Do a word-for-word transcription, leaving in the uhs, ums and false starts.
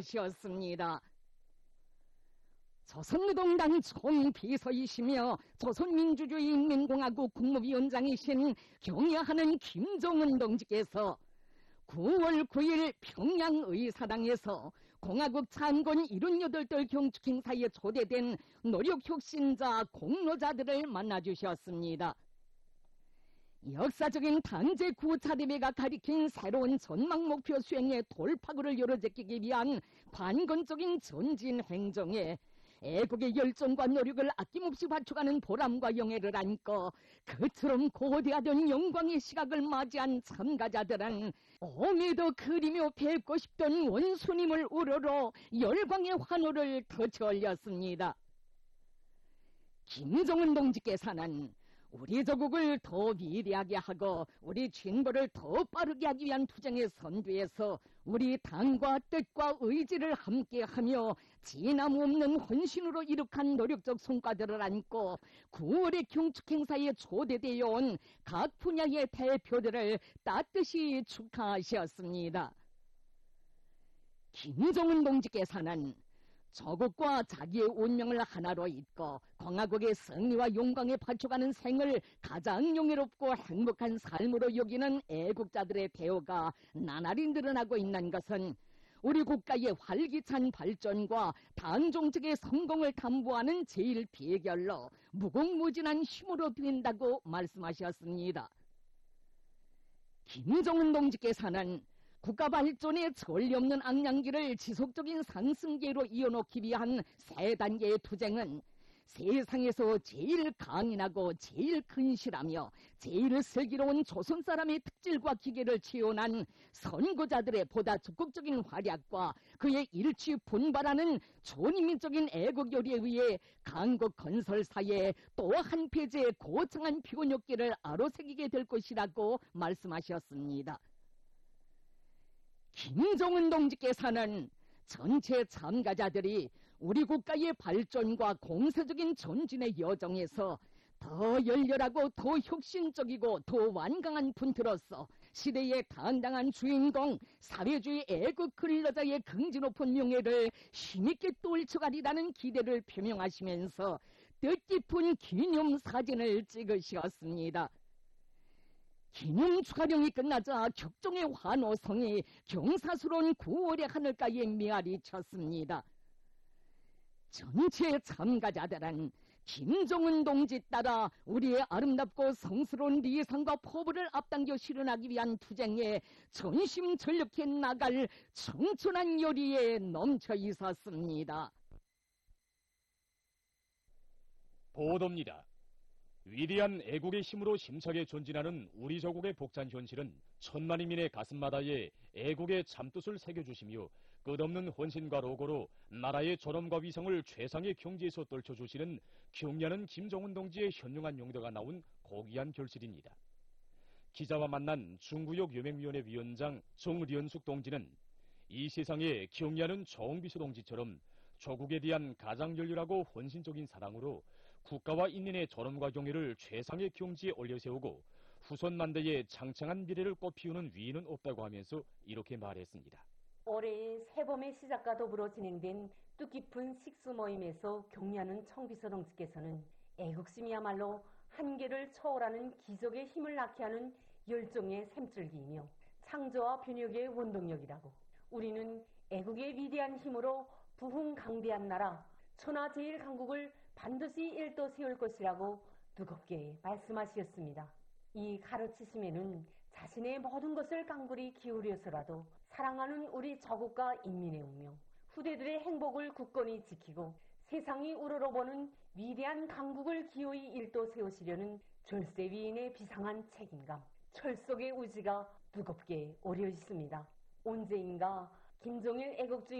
말씀하셨습니다. 조선노동당 총비서이시며 조선민주주의인민공화국 국무위원장이신 경애하는 김정은 동지께서 구월 구일 평양의사당에서 공화국 창건 칠십팔 돌 경축 행사에 초대된 노력혁신자 공로자들을 만나주셨습니다. 역사적인 단제 구 차 대회가 가리킨 새로운 전망 목표 수행의 돌파구를 열어제끼기 위한 관건적인 전진 행정에 애국의 열정과 노력을 아낌없이 바쳐가는 보람과 영예를 안고 그처럼 고대하던 영광의 시각을 맞이한 참가자들은 오매도 그리며 뵙고 싶던 원수님을 우러러 열광의 환호를 터치올렸습니다. 김정은 동지께서는 우리 조국을 더 위대하게 하고 우리 진보를 더 빠르게 하기 위한 투쟁의 선두에서 우리 당과 뜻과 의지를 함께하며 진함 없는 헌신으로 이룩한 노력적 성과들을 안고 구월의 경축 행사에 초대되어 온 각 분야의 대표들을 따뜻이 축하하셨습니다. 김정은 동지께서는 조국과 자기의 운명을 하나로 잇고 공화국의 승리와 영광에 바쳐가는 생을 가장 영예롭고 행복한 삶으로 여기는 애국자들의 대우가 나날이 늘어나고 있는 것은 우리 국가의 활기찬 발전과 당 정책의 성공을 담보하는 제일 비결로 무궁무진한 힘으로 된다고 말씀하셨습니다. 김정은 동지께서는 국가 발전의 전례 없는 악량기를 지속적인 상승계로 이어놓기 위한 세 단계의 투쟁은 세상에서 제일 강인하고 제일 근실하며 제일 슬기로운 조선 사람의 특질과 기계를 채워난 선구자들의 보다 적극적인 활약과 그의 일취 분발하는 전인민적인 애국 열의에 의해 강국 건설사에 또 한 페이지의 고창한 피곤욕기를 아로새기게 될 것이라고 말씀하셨습니다. 김정은 동지께서는 전체 참가자들이 우리 국가의 발전과 공세적인 전진의 여정에서 더 열렬하고 더 혁신적이고 더 완강한 분투로서 시대의 당당한 주인공 사회주의 애국 근로자의 긍지 높은 명예를 힘있게 떨쳐가리라는 기대를 표명하시면서 뜻깊은 기념사진을 찍으셨습니다. 기념 축하령이 끝나자 격정의 환호성이 경사스러운 구월의 하늘가에 메아리 쳤습니다. 전체 참가자들은 김정은 동지 따라 우리의 아름답고 성스러운 리상과 포부를 앞당겨 실현하기 위한 투쟁에 전심전력해 나갈 청천한 열의에 넘쳐 있었습니다. 보도입니다. 위대한 애국의 힘으로 힘차게 전진하는 우리 조국의 복잡한 현실은 천만인민의 가슴마다에 애국의 참뜻을 새겨주시며 끝없는 헌신과 로고로 나라의 존엄과 위성을 최상의 경지에서 떨쳐주시는 경애하는 김정은 동지의 현명한 용도가 나온 고귀한 결실입니다. 기자와 만난 중구역 여맹위원회 위원장 정련숙 동지는 이 세상에 경애하는 정비서 동지처럼 조국에 대한 가장 열렬하고 헌신적인 사랑으로 국가와 인민의 존엄과 경애를 최상의 경지에 올려세우고 후손 만대의 창창한 미래를 꽃피우는 위인은 없다고 하면서 이렇게 말했습니다. 올해의 새봄의 시작과 더불어 진행된 뜻깊은 식수 모임에서 경례하는 청비서 동지께서는 애국심이야말로 한계를 초월하는 기적의 힘을 낳게 하는 열정의 샘줄기이며 창조와 변혁의 원동력이라고, 우리는 애국의 위대한 힘으로 부흥강대한 나라 천하제일강국을 반드시 일도 세울 것이라고 두껍게 말씀하셨습니다. 이 가르치심에는 자신의 모든 것을 깡그리 기울여서라도 사랑하는 우리 조국과 인민의 운명, 후대들의 행복을 굳건히 지키고 세상이 우러러보는 위대한 강국을 기어이 일도 세우시려는 절세 위인의 비상한 책임감, 철석의 의지가 무겁게 오려 있습니다. 언제인가 김정일 애국주의